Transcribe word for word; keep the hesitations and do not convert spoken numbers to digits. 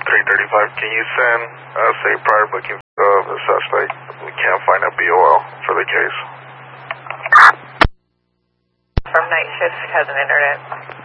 three thirty-five, can you send us a prior booking of the suspect? We can't find a B O L for the case. From night shift has an internet.